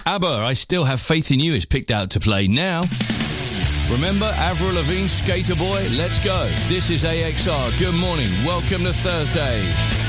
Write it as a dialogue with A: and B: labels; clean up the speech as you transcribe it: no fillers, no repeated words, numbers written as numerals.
A: ABBA, I Still Have Faith in You is picked out to play now. Remember Avril Lavigne, Skater Boy? Let's go. This is AXR. Good morning. Welcome to Thursday.